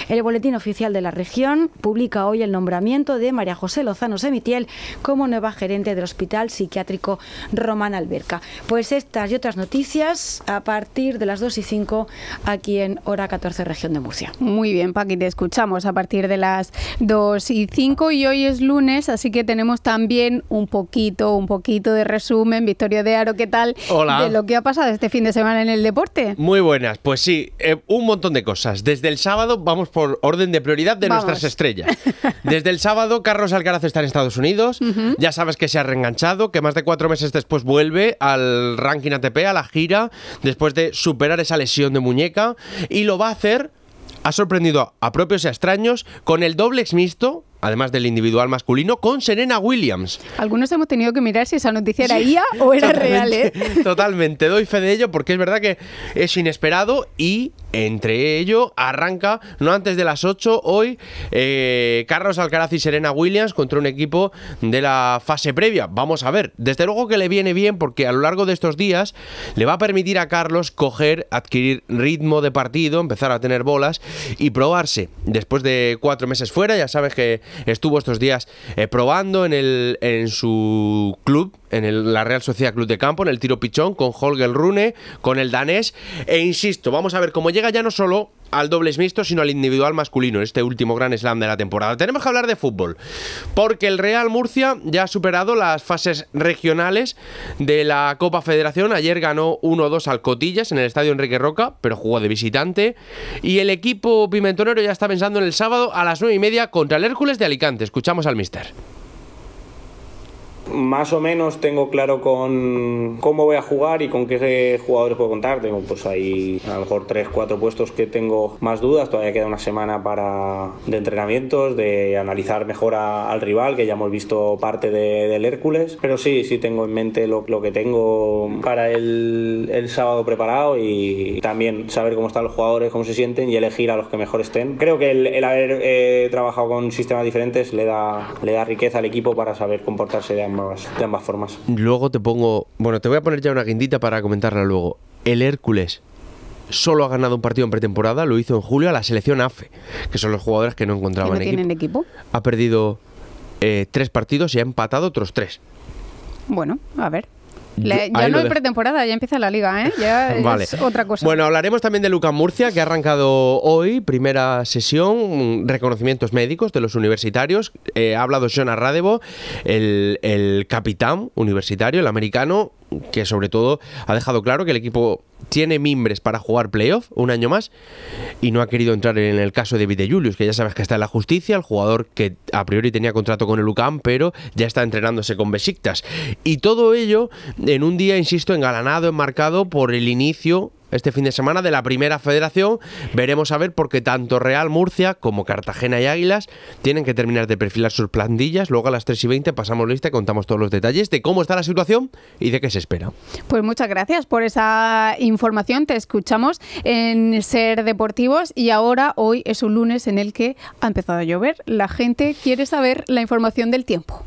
El Boletín Oficial de la Región publica hoy el nombramiento de María José Lozano Semitiel como nueva gerente del Hospital Psiquiátrico Román Alberca. Pues estas y otras noticias a partir de las 2:05 aquí en Hora 14, Región de Murcia. Muy bien, Paqui, te escuchamos a partir de las 2:05 y hoy es lunes, así que tenemos también un poquito de resumen. Victoria de Aro, ¿qué tal? Hola. De lo que ha pasado este fin de semana en el deporte. Muy buenas, pues sí, un montón de cosas. Desde el sábado, vamos por orden de prioridad de nuestras estrellas. Desde el sábado, Carlos Alcaraz está en Estados Unidos. Ya sabes que se ha reenganchado, que más de 4 meses después vuelve al ranking ATP, a la gira, después de superar esa lesión de muñeca. Y lo va a hacer, ha sorprendido a propios y a extraños, con el dobles mixto, además del individual masculino, con Serena Williams. Algunos hemos tenido que mirar si esa noticia era IA o era real, ¿eh? Totalmente, doy fe de ello porque es verdad que es inesperado y entre ello arranca, no antes de las 8 hoy, Carlos Alcaraz y Serena Williams contra un equipo de la fase previa. Vamos a ver, desde luego que le viene bien porque a lo largo de estos días le va a permitir a Carlos adquirir ritmo de partido, empezar a tener bolas y probarse. Después de 4 meses fuera, ya sabes que estuvo estos días probando en su club, la Real Sociedad Club de Campo, en el tiro pichón, con Holger Rune, con el danés, e insisto, vamos a ver cómo llega ya no solo al dobles mixto, sino al individual masculino, este último gran slam de la temporada. Tenemos que hablar de fútbol, porque el Real Murcia ya ha superado las fases regionales de la Copa Federación. Ayer ganó 1-2 al Cotillas en el estadio Enrique Roca, pero jugó de visitante, y el equipo pimentonero ya está pensando en el sábado a las 9:30 contra el Hércules de Alicante. Escuchamos al míster. Más o menos tengo claro con cómo voy a jugar y con qué jugadores puedo contar. Tengo pues ahí a lo mejor 3-4 puestos que tengo más dudas. Todavía queda una semana de entrenamientos, de analizar mejor al rival, que ya hemos visto parte del Hércules. Pero sí tengo en mente lo que tengo para el sábado preparado, y también saber cómo están los jugadores, cómo se sienten y elegir a los que mejor estén. Creo que el haber trabajado con sistemas diferentes le da riqueza al equipo para saber comportarse de ambas formas. Luego te voy a poner ya una guindita para comentarla luego. El Hércules solo ha ganado un partido en pretemporada, lo hizo en julio a la selección AFE, que son los jugadores que no encontraban equipo. ¿Tienen equipo? Ha perdido 3 partidos y ha empatado otros 3. Bueno, a ver. Ya no hay pretemporada, ya empieza la liga, ¿eh? Ya vale. Es otra cosa. Bueno, hablaremos también de UCAM Murcia, que ha arrancado hoy, primera sesión, reconocimientos médicos de los universitarios. Ha hablado Jonas Radebo, el capitán universitario, el americano, que sobre todo ha dejado claro que el equipo tiene mimbres para jugar playoff un año más y no ha querido entrar en el caso de Vide Julius, que ya sabes que está en la justicia, el jugador que a priori tenía contrato con el UCAM, pero ya está entrenándose con Besiktas. Y todo ello en un día, insisto, engalanado, enmarcado por el inicio este fin de semana de la primera federación. Veremos a ver, porque tanto Real Murcia como Cartagena y Águilas tienen que terminar de perfilar sus plantillas. Luego a las 3:20 pasamos lista y contamos todos los detalles de cómo está la situación y de qué se espera. Pues muchas gracias por esa información. Te escuchamos en Ser Deportivos y ahora hoy es un lunes en el que ha empezado a llover. La gente quiere saber la información del tiempo.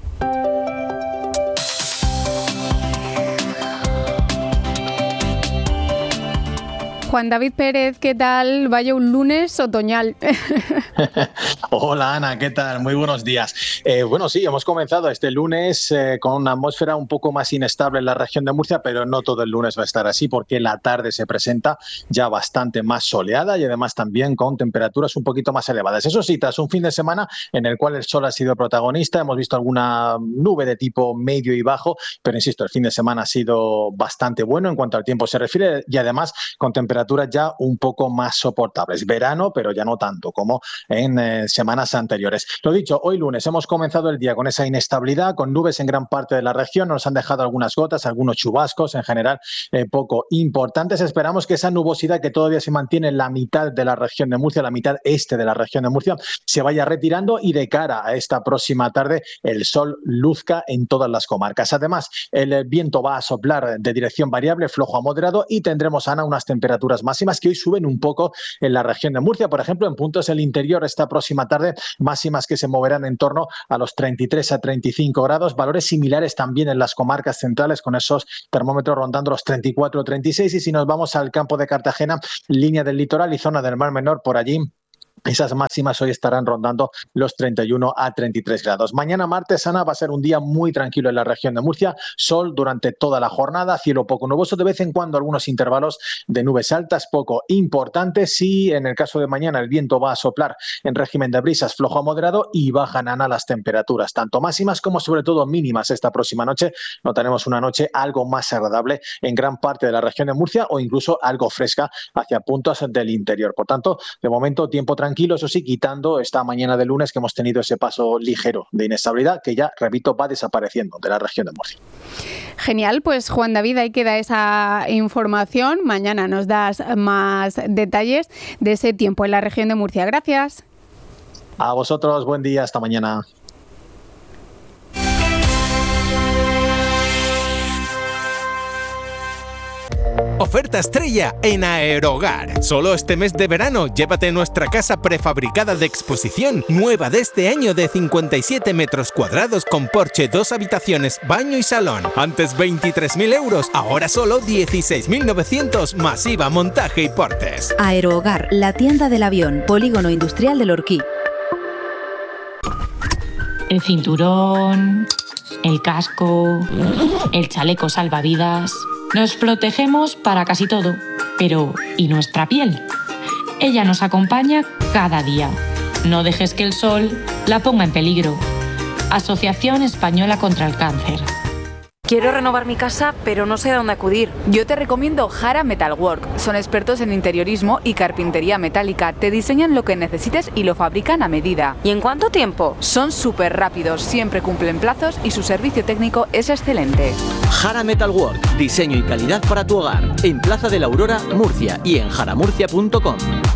Juan David Pérez, ¿qué tal? Vaya un lunes otoñal. Hola Ana, ¿qué tal? Muy buenos días. Bueno, sí, hemos comenzado este lunes con una atmósfera un poco más inestable en la región de Murcia, pero no todo el lunes va a estar así, porque la tarde se presenta ya bastante más soleada y además también con temperaturas un poquito más elevadas. Eso sí, tras un fin de semana en el cual el sol ha sido protagonista, hemos visto alguna nube de tipo medio y bajo, pero insisto, el fin de semana ha sido bastante bueno en cuanto al tiempo se refiere y además con temperaturas ya un poco más soportables. Verano, pero ya no tanto como en semanas anteriores. Lo dicho, hoy lunes hemos comenzado el día con esa inestabilidad, con nubes en gran parte de la región. Nos han dejado algunas gotas, algunos chubascos, en general poco importantes. Esperamos que esa nubosidad que todavía se mantiene en la mitad de la región de Murcia, la mitad este de la región de Murcia, se vaya retirando y de cara a esta próxima tarde el sol luzca en todas las comarcas. Además, el viento va a soplar de dirección variable, flojo a moderado, y tendremos, Ana, unas temperaturas máximas que hoy suben un poco en la región de Murcia. Por ejemplo, en puntos del interior esta próxima tarde, máximas que se moverán en torno a los 33 a 35 grados, valores similares también en las comarcas centrales, con esos termómetros rondando los 34 o 36, y si nos vamos al campo de Cartagena, línea del litoral y zona del Mar Menor, por allí Esas máximas hoy estarán rondando los 31 a 33 grados. Mañana martes, Ana, va a ser un día muy tranquilo en la región de Murcia. Sol durante toda la jornada, cielo poco nuboso, de vez en cuando algunos intervalos de nubes altas poco importantes. Y en el caso de mañana el viento va a soplar en régimen de brisas flojo a moderado y bajan, Ana, las temperaturas, tanto máximas como sobre todo mínimas. Esta próxima noche notaremos una noche algo más agradable en gran parte de la región de Murcia o incluso algo fresca hacia puntos del interior. Por tanto, de momento tiempo tranquilo, eso sí, quitando esta mañana de lunes que hemos tenido ese paso ligero de inestabilidad que ya, repito, va desapareciendo de la región de Murcia. Genial, pues Juan David, ahí queda esa información. Mañana nos das más detalles de ese tiempo en la región de Murcia. Gracias. A vosotros, buen día, hasta mañana. Oferta estrella en Aerogar. Solo este mes de verano llévate nuestra casa prefabricada de exposición, nueva de este año, de 57 metros cuadrados con porche, 2 habitaciones, baño y salón. Antes 23.000 euros, ahora solo 16.900 más IVA, montaje y portes. Aerogar, la tienda del avión, Polígono Industrial del Orquí. El cinturón, el casco, el chaleco salvavidas. Nos protegemos para casi todo, pero ¿y nuestra piel? Ella nos acompaña cada día. No dejes que el sol la ponga en peligro. Asociación Española contra el Cáncer. Quiero renovar mi casa, pero no sé a dónde acudir. Yo te recomiendo Jara Metalwork. Son expertos en interiorismo y carpintería metálica. Te diseñan lo que necesites y lo fabrican a medida. ¿Y en cuánto tiempo? Son súper rápidos, siempre cumplen plazos y su servicio técnico es excelente. Jara Metalwork, diseño y calidad para tu hogar. En Plaza de la Aurora, Murcia y en jaramurcia.com.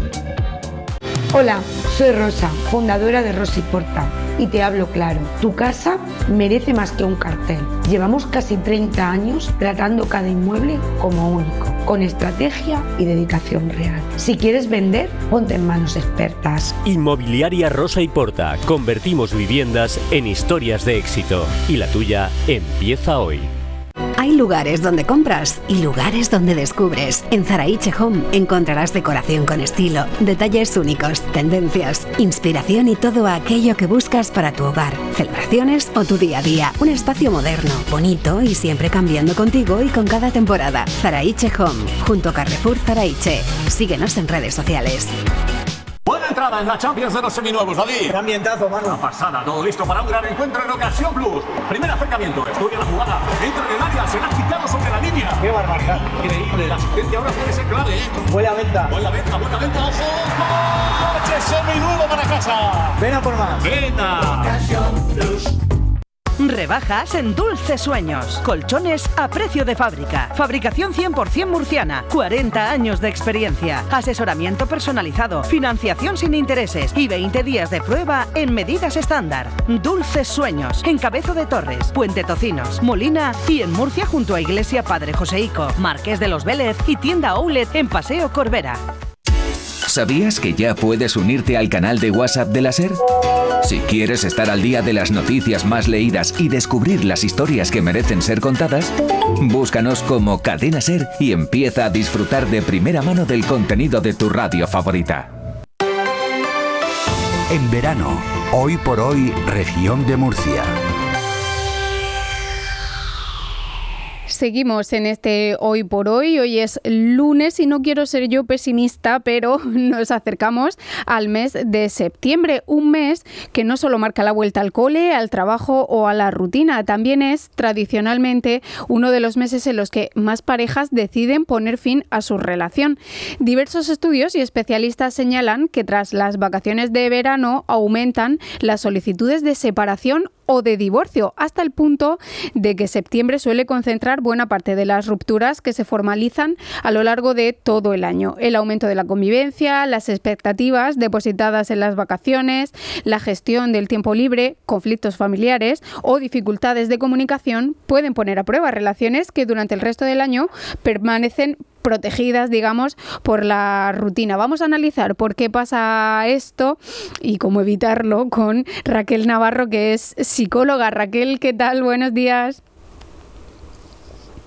Hola, soy Rosa, fundadora de Rosa y Porta. Y te hablo claro, tu casa merece más que un cartel. Llevamos casi 30 años tratando cada inmueble como único, con estrategia y dedicación real. Si quieres vender, ponte en manos expertas. Inmobiliaria Rosa y Porta. Convertimos viviendas en historias de éxito. Y la tuya empieza hoy. Hay lugares donde compras y lugares donde descubres. En Zaraiche Home encontrarás decoración con estilo, detalles únicos, tendencias, inspiración y todo aquello que buscas para tu hogar, celebraciones o tu día a día. Un espacio moderno, bonito y siempre cambiando contigo y con cada temporada. Zaraiche Home, junto a Carrefour Zaraiche. Síguenos en redes sociales. Buena entrada en la Champions de los seminuevos, David. ¡Qué ambientazo, mano! Una pasada, todo listo para un gran encuentro en Ocasión Plus. Primer acercamiento, estudia la jugada, entra en el área, se la ha quitado sobre la línea. ¡Qué barbaridad! Increíble, la asistencia ahora puede ser clave, ¿eh? Buena venta, ojo. ¡Coche seminuevo para casa! Ven a por más. ¡Venta! Ocasión Plus. Rebajas en Dulce Sueños. Colchones a precio de fábrica. Fabricación 100% murciana. 40 años de experiencia. Asesoramiento personalizado. Financiación sin intereses. Y 20 días de prueba en medidas estándar. Dulces Sueños. En Cabezo de Torres, Puente Tocinos, Molina y en Murcia junto a Iglesia Padre Joseico, Marqués de los Vélez y tienda Outlet en Paseo Corbera. ¿Sabías que ya puedes unirte al canal de WhatsApp de la SER? Si quieres estar al día de las noticias más leídas y descubrir las historias que merecen ser contadas, búscanos como Cadena SER y empieza a disfrutar de primera mano del contenido de tu radio favorita. En verano, hoy por hoy, región de Murcia. Seguimos en este Hoy por Hoy. Hoy es lunes y no quiero ser yo pesimista, pero nos acercamos al mes de septiembre. Un mes que no solo marca la vuelta al cole, al trabajo o a la rutina, también es tradicionalmente uno de los meses en los que más parejas deciden poner fin a su relación. Diversos estudios y especialistas señalan que tras las vacaciones de verano aumentan las solicitudes de separación o de divorcio, hasta el punto de que septiembre suele concentrar buena parte de las rupturas que se formalizan a lo largo de todo el año. El aumento de la convivencia, las expectativas depositadas en las vacaciones, la gestión del tiempo libre, conflictos familiares o dificultades de comunicación pueden poner a prueba relaciones que durante el resto del año permanecen protegidas, digamos, por la rutina. Vamos a analizar por qué pasa esto y cómo evitarlo con Raquel Navarro, que es psicóloga. Raquel, ¿qué tal? Buenos días.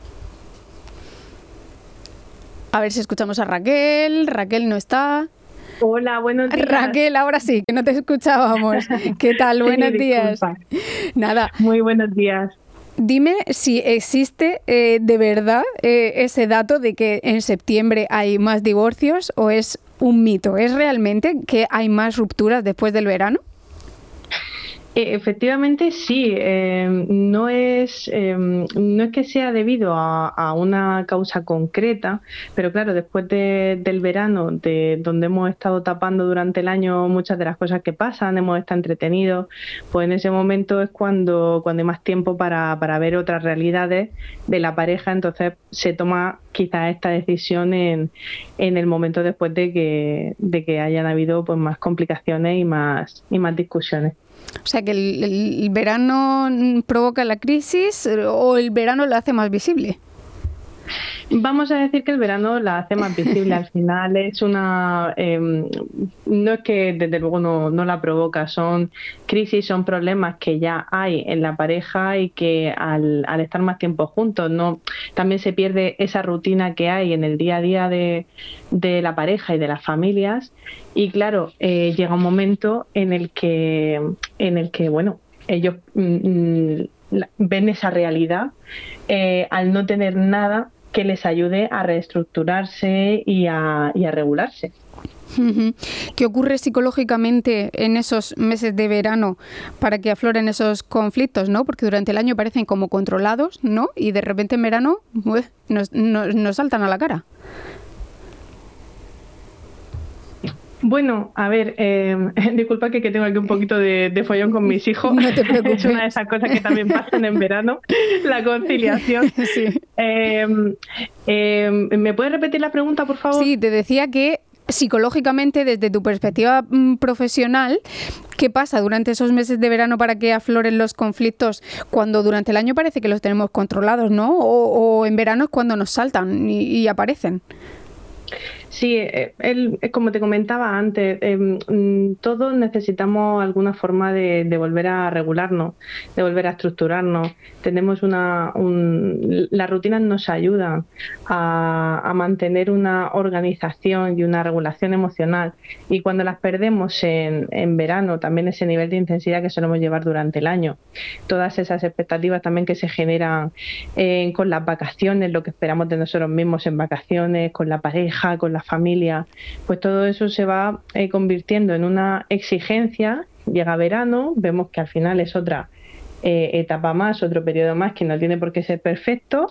A ver si escuchamos a Raquel. Raquel no está. Hola, buenos días. Raquel, ahora sí, que no te escuchábamos. ¿Qué tal? Buenos días. Nada. Muy buenos días. Dime si existe de verdad ese dato de que en septiembre hay más divorcios o es un mito. ¿Es realmente que hay más rupturas después del verano? Efectivamente sí, no es que sea debido a una causa concreta, pero claro, después del verano, de donde hemos estado tapando durante el año muchas de las cosas que pasan, hemos estado entretenidos, pues en ese momento es cuando hay más tiempo para ver otras realidades de la pareja, entonces se toma quizás esta decisión en el momento después de que hayan habido pues más complicaciones y más discusiones. O sea que el verano provoca la crisis o el verano la hace más visible. Vamos a decir que el verano la hace más visible. Al final es una... no es que desde luego no la provoca, son crisis, son problemas que ya hay en la pareja y que al estar más tiempo juntos, también se pierde esa rutina que hay en el día a día de la pareja y de las familias. Y claro, llega un momento en el que bueno, ellos ven esa realidad al no tener nada que les ayude a reestructurarse y a regularse. ¿Qué ocurre psicológicamente en esos meses de verano para que afloren esos conflictos, ¿no? Porque durante el año parecen como controlados, ¿no? Y de repente en verano nos saltan a la cara. Bueno, a ver, disculpa que tengo aquí un poquito de follón con mis hijos. No te preocupes. Es una de esas cosas que también pasan en verano, la conciliación. Sí. ¿Me puedes repetir la pregunta, por favor? Sí, te decía que psicológicamente, desde tu perspectiva profesional, ¿qué pasa durante esos meses de verano para que afloren los conflictos cuando durante el año parece que los tenemos controlados, ¿no? O en verano es cuando nos saltan y aparecen. Sí, como te comentaba antes, todos necesitamos alguna forma de volver a regularnos, de volver a estructurarnos. Tenemos las rutinas nos ayudan a mantener una organización y una regulación emocional, y cuando las perdemos en verano, también ese nivel de intensidad que solemos llevar durante el año, todas esas expectativas también que se generan con las vacaciones, lo que esperamos de nosotros mismos en vacaciones, con la pareja, con la familia, pues todo eso se va convirtiendo en una exigencia. Llega verano, vemos que al final es otra etapa más, otro periodo más que no tiene por qué ser perfecto,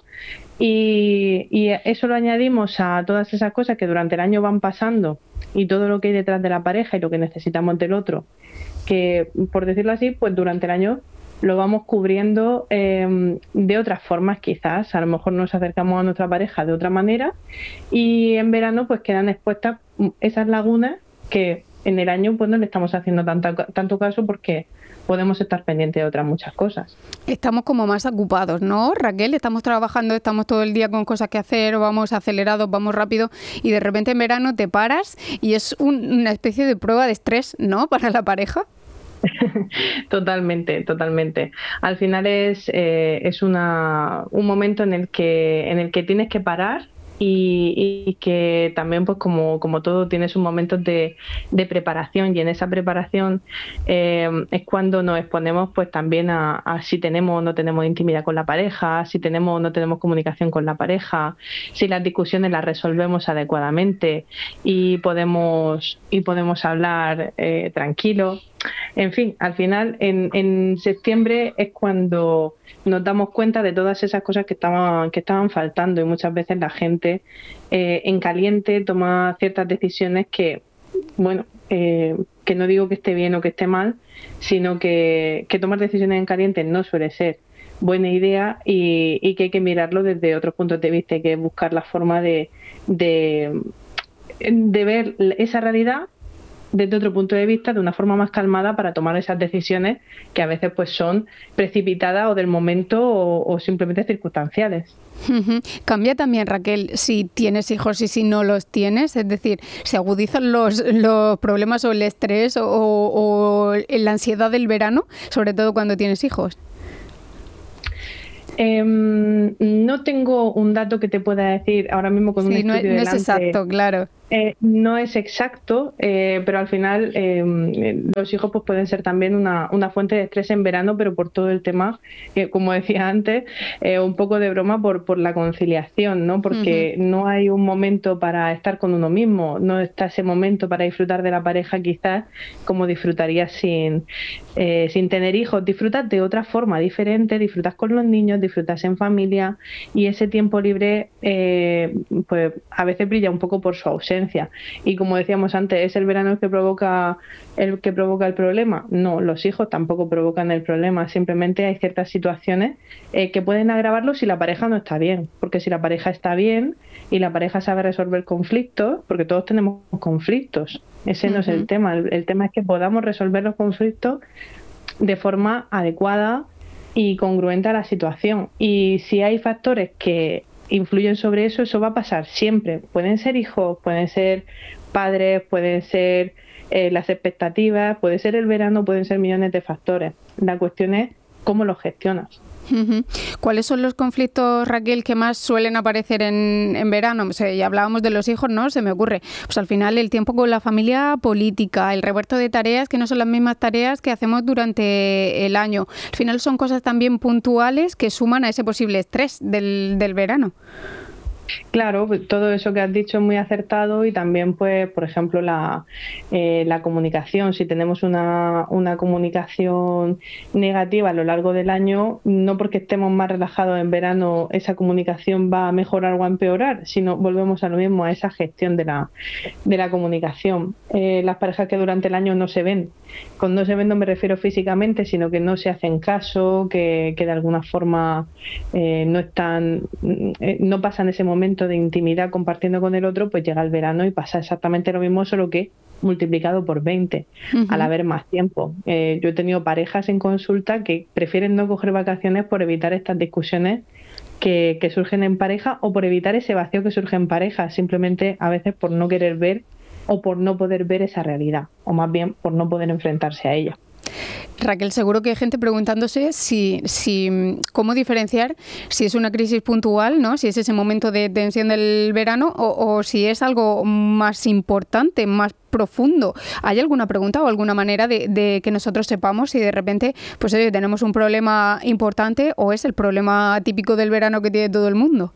y eso lo añadimos a todas esas cosas que durante el año van pasando y todo lo que hay detrás de la pareja y lo que necesitamos del otro, que por decirlo así, pues durante el año lo vamos cubriendo de otras formas quizás. A lo mejor nos acercamos a nuestra pareja de otra manera y en verano pues quedan expuestas esas lagunas que en el año pues no le estamos haciendo tanto caso porque podemos estar pendientes de otras muchas cosas. Estamos como más ocupados, ¿no, Raquel? Estamos trabajando, estamos todo el día con cosas que hacer, vamos acelerados, vamos rápido y de repente en verano te paras y es una especie de prueba de estrés, ¿no?, para la pareja. Totalmente. Al final es un momento en el que tienes que parar y que también pues como todo tienes un momento de preparación, y en esa preparación es cuando nos exponemos pues también a si tenemos o no tenemos intimidad con la pareja, si tenemos o no tenemos comunicación con la pareja, si las discusiones las resolvemos adecuadamente y podemos hablar tranquilo. En fin, al final en septiembre es cuando nos damos cuenta de todas esas cosas que estaban faltando, y muchas veces la gente en caliente toma ciertas decisiones que, bueno, que no digo que esté bien o que esté mal, sino que tomar decisiones en caliente no suele ser buena idea y que hay que mirarlo desde otros puntos de vista. Hay que buscar la forma de ver esa realidad desde otro punto de vista, de una forma más calmada, para tomar esas decisiones que a veces pues son precipitadas o del momento o simplemente circunstanciales. Cambia también, Raquel, si tienes hijos y si no los tienes, es decir, se agudizan los problemas o el estrés o la ansiedad del verano, sobre todo cuando tienes hijos. No tengo un dato que te pueda decir ahora mismo con un estudio delante. No es exacto, claro. No es exacto, pero al final los hijos pues pueden ser también una fuente de estrés en verano, pero por todo el tema, como decía antes, un poco de broma por la conciliación, ¿no? Porque no hay un momento para estar con uno mismo, no está ese momento para disfrutar de la pareja quizás como disfrutarías sin tener hijos. Disfrutas de otra forma diferente, disfrutas con los niños, disfrutas en familia, y ese tiempo libre pues a veces brilla un poco por su ausencia. Y como decíamos antes, ¿es el verano el que provoca el problema? No, los hijos tampoco provocan el problema, simplemente hay ciertas situaciones que pueden agravarlo si la pareja no está bien, porque si la pareja está bien y la pareja sabe resolver conflictos, porque todos tenemos conflictos, ese no es el tema, el tema es que podamos resolver los conflictos de forma adecuada y congruente a la situación. Y si hay factores que influyen sobre eso, eso va a pasar siempre. Pueden ser hijos, pueden ser padres, pueden ser las expectativas, puede ser el verano, pueden ser millones de factores. La cuestión es cómo los gestionas. ¿Cuáles son los conflictos, Raquel, que más suelen aparecer en verano? O sea, ya hablábamos de los hijos, ¿no? Se me ocurre. Pues al final el tiempo con la familia política, el revuelto de tareas que no son las mismas tareas que hacemos durante el año. Al final son cosas también puntuales que suman a ese posible estrés del verano. Claro, todo eso que has dicho es muy acertado, y también, pues, por ejemplo, la comunicación. Si tenemos una comunicación negativa a lo largo del año, no porque estemos más relajados en verano esa comunicación va a mejorar o a empeorar, sino volvemos a lo mismo, a esa gestión de la comunicación. Las parejas que durante el año no se ven, con no se ven no me refiero físicamente, sino que no se hacen caso, que de alguna forma no pasan ese momento de intimidad compartiendo con el otro, pues llega el verano y pasa exactamente lo mismo, solo que multiplicado por 20 al haber más tiempo. Yo he tenido parejas en consulta que prefieren no coger vacaciones por evitar estas discusiones que surgen en pareja, o por evitar ese vacío que surge en pareja, simplemente a veces por no querer ver o por no poder ver esa realidad, o más bien por no poder enfrentarse a ella. Raquel, seguro que hay gente preguntándose si cómo diferenciar si es una crisis puntual, ¿no? Si es ese momento de tensión del verano o si es algo más importante, más profundo. ¿Hay alguna pregunta o alguna manera de que nosotros sepamos si de repente pues tenemos un problema importante o es el problema típico del verano que tiene todo el mundo?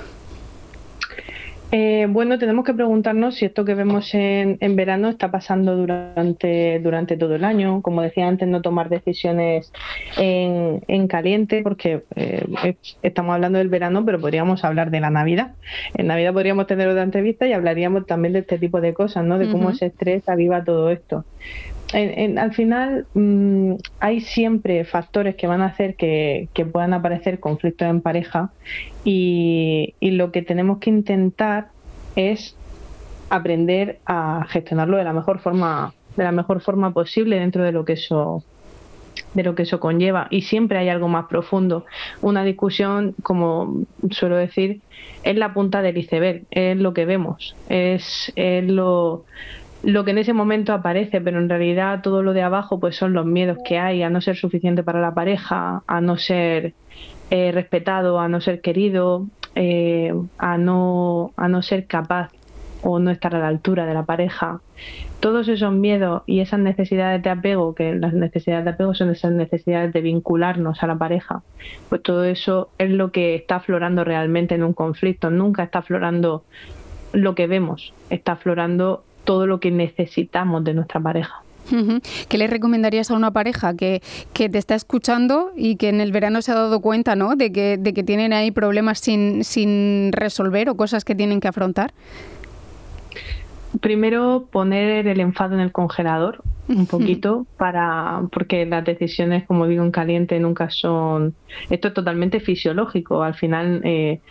Bueno, tenemos que preguntarnos si esto que vemos en verano está pasando durante todo el año. Como decía antes, no tomar decisiones en caliente, porque estamos hablando del verano, pero podríamos hablar de la Navidad. En Navidad podríamos tener otra entrevista y hablaríamos también de este tipo de cosas, ¿no? De cómo ese estrés aviva todo esto. Al final hay siempre factores que van a hacer que puedan aparecer conflictos en pareja, y lo que tenemos que intentar es aprender a gestionarlo de la mejor forma posible dentro de lo que eso conlleva. Y siempre hay algo más profundo. Una discusión, como suelo decir, es la punta del iceberg, es lo que vemos, es lo que en ese momento aparece, pero en realidad todo lo de abajo pues son los miedos que hay a no ser suficiente para la pareja, a no ser respetado, a no ser querido, a no ser capaz o no estar a la altura de la pareja. Todos esos miedos y esas necesidades de apego, que las necesidades de apego son esas necesidades de vincularnos a la pareja, pues todo eso es lo que está aflorando realmente en un conflicto. Nunca está aflorando lo que vemos, está aflorando todo lo que necesitamos de nuestra pareja. ¿Qué le recomendarías a una pareja que te está escuchando y que en el verano se ha dado cuenta, ¿no?, de que tienen ahí problemas sin resolver o cosas que tienen que afrontar? Primero, poner el enfado en el congelador un poquito, porque las decisiones, como digo, en caliente nunca son... Esto es totalmente fisiológico. Al final,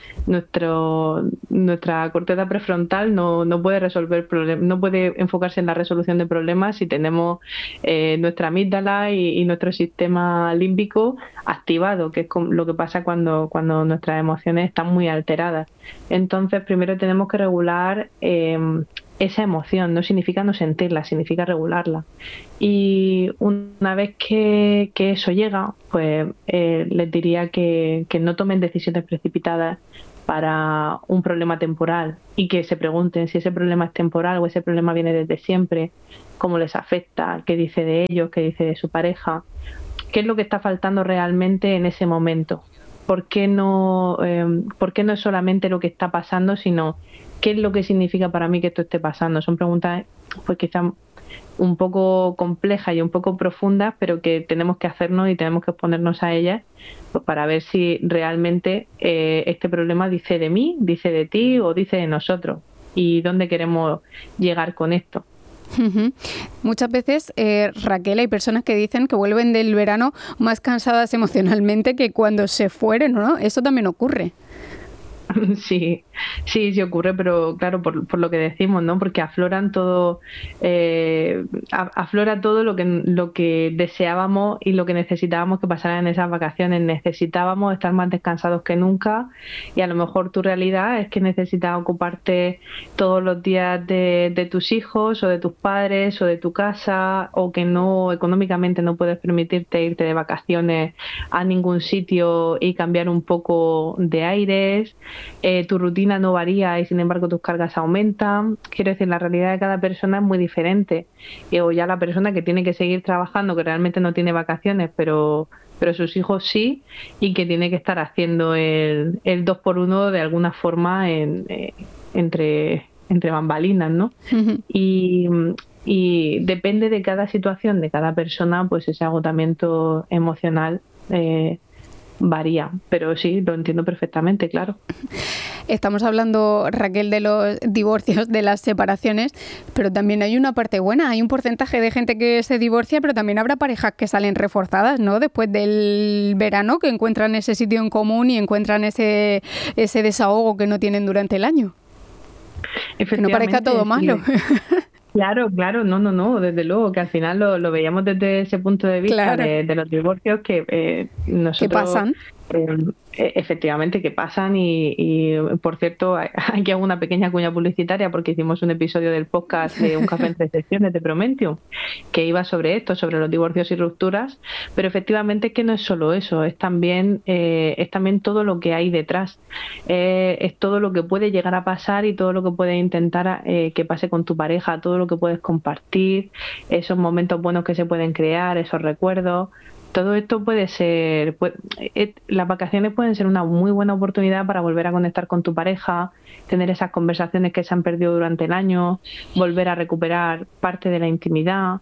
nuestra corteza prefrontal no puede resolver problemas, no puede enfocarse en la resolución de problemas si tenemos nuestra amígdala y nuestro sistema límbico activado, que es lo que pasa cuando nuestras emociones están muy alteradas. Entonces, primero tenemos que regular esa emoción. No significa no sentirla, significa regularla. Y una vez que eso llega, pues les diría que no tomen decisiones precipitadas, para un problema temporal y que se pregunten si ese problema es temporal o ese problema viene desde siempre, cómo les afecta, qué dice de ellos, qué dice de su pareja, qué es lo que está faltando realmente en ese momento. ¿Por qué no es solamente lo que está pasando, sino qué es lo que significa para mí que esto esté pasando? Son preguntas pues quizás un poco complejas y un poco profundas, pero que tenemos que hacernos y tenemos que exponernos a ellas pues para ver si realmente este problema dice de mí, dice de ti o dice de nosotros y dónde queremos llegar con esto. Muchas veces, Raquel, hay personas que dicen que vuelven del verano más cansadas emocionalmente que cuando se fueron, ¿no? Eso también ocurre. Sí ocurre, pero claro, por lo que decimos, ¿no? Porque aflora todo lo que deseábamos y lo que necesitábamos que pasara en esas vacaciones. Necesitábamos estar más descansados que nunca y a lo mejor tu realidad es que necesitas ocuparte todos los días de tus hijos o de tus padres o de tu casa, o que no económicamente no puedes permitirte irte de vacaciones a ningún sitio y cambiar un poco de aires. Tu rutina no varía y sin embargo tus cargas aumentan. Quiero decir, la realidad de cada persona es muy diferente. O ya la persona que tiene que seguir trabajando, que realmente no tiene vacaciones, pero sus hijos sí, y que tiene que estar haciendo el 2x1 de alguna forma entre bambalinas, ¿no? Y depende de cada situación, de cada persona, pues ese agotamiento emocional varía, pero sí, lo entiendo perfectamente, claro. Estamos hablando, Raquel, de los divorcios, de las separaciones, pero también hay una parte buena, hay un porcentaje de gente que se divorcia, pero también habrá parejas que salen reforzadas, ¿no? Después del verano, que encuentran ese sitio en común y encuentran ese desahogo que no tienen durante el año. Que no parezca todo malo. Sí. Claro, no, desde luego, que al final lo veíamos desde ese punto de vista, claro, de los divorcios que nosotros... ¿Qué pasan? Efectivamente, que pasan y por cierto, aquí hago una pequeña cuña publicitaria porque hicimos un episodio del podcast de Un café en 3 secciones de Promentium que iba sobre esto, sobre los divorcios y rupturas, pero efectivamente es que no es solo eso, es también todo lo que hay detrás, es todo lo que puede llegar a pasar y todo lo que puedes intentar que pase con tu pareja, todo lo que puedes compartir, esos momentos buenos que se pueden crear, esos recuerdos. Todo esto puede ser, las vacaciones pueden ser una muy buena oportunidad para volver a conectar con tu pareja, tener esas conversaciones que se han perdido durante el año, volver a recuperar parte de la intimidad.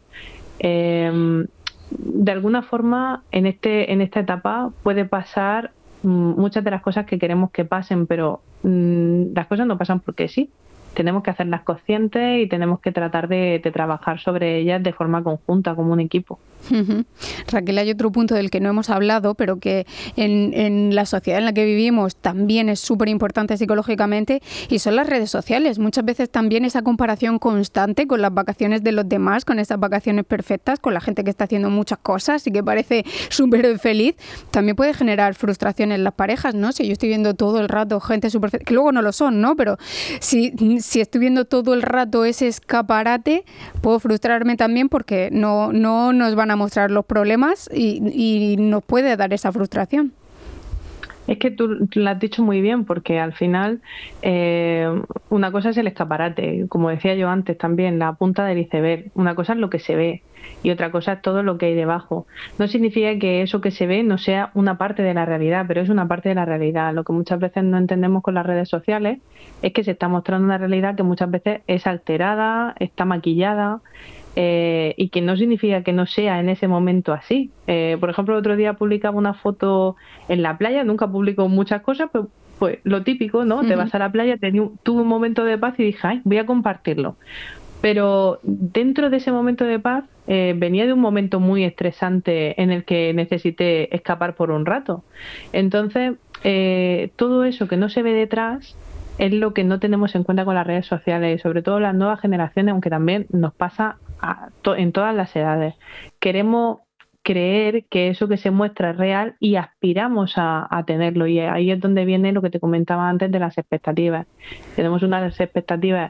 De alguna forma, en esta etapa puede pasar muchas de las cosas que queremos que pasen, pero las cosas no pasan porque sí. Tenemos que hacerlas conscientes y tenemos que tratar de trabajar sobre ellas de forma conjunta, como un equipo. Raquel, hay otro punto del que no hemos hablado, pero que en la sociedad en la que vivimos también es súper importante psicológicamente, y son las redes sociales. Muchas veces también esa comparación constante con las vacaciones de los demás, con esas vacaciones perfectas, con la gente que está haciendo muchas cosas y que parece súper feliz, también puede generar frustración en las parejas, ¿no? Si yo estoy viendo todo el rato gente súper feliz, que luego no lo son, ¿no? Pero si estoy viendo todo el rato ese escaparate, puedo frustrarme también porque no nos van a mostrar los problemas y nos puede dar esa frustración. Es que tú lo has dicho muy bien, porque al final una cosa es el escaparate, como decía yo antes también, la punta del iceberg. Una cosa es lo que se ve y otra cosa es todo lo que hay debajo. No significa que eso que se ve no sea una parte de la realidad, pero es una parte de la realidad. Lo que muchas veces no entendemos con las redes sociales es que se está mostrando una realidad que muchas veces es alterada, está maquillada, y que no significa que no sea en ese momento así. Por ejemplo, el otro día publicaba una foto en la playa, nunca publico muchas cosas, pero pues lo típico, ¿no? Te vas a la playa, tuve un momento de paz y dije, ay, voy a compartirlo. Pero dentro de ese momento de paz venía de un momento muy estresante en el que necesité escapar por un rato. Entonces, todo eso que no se ve detrás es lo que no tenemos en cuenta con las redes sociales, y sobre todo las nuevas generaciones, aunque también nos pasa en todas las edades. Queremos creer que eso que se muestra es real y aspiramos a tenerlo, y ahí es donde viene lo que te comentaba antes de las expectativas. Tenemos unas expectativas